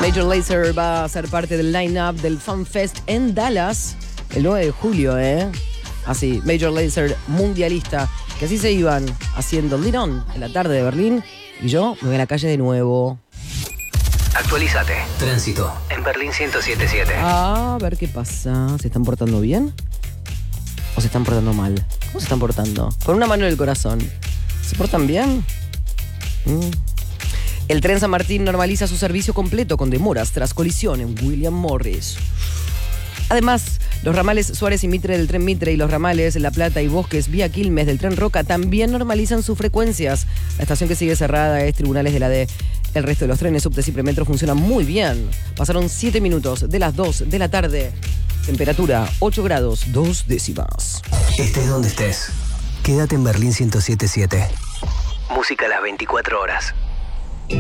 Major Lazer va a ser parte del line-up del Fan Fest en Dallas el 9 de julio, Así, Major Lazer mundialista, que así se iban haciendo Lidón en la tarde de Berlín y yo me voy a la calle de nuevo. Actualizate. Tránsito en Berlín 107.7. A ver qué pasa. ¿Se están portando bien? ¿O se están portando mal? ¿Cómo se están portando? Con una mano en el corazón. ¿Se portan bien? El tren San Martín normaliza su servicio completo con demoras tras colisión en William Morris. Además, los ramales Suárez y Mitre del tren Mitre y los ramales La Plata y Bosques vía Quilmes del tren Roca también normalizan sus frecuencias. La estación que sigue cerrada es Tribunales de la D. El resto de los trenes subtes y premetro funcionan muy bien. Pasaron 7 minutos de las 2 de la tarde. Temperatura 8 grados 2 décimas. Estés donde estés. Quédate en Berlín 107.7. Música a las 24 horas.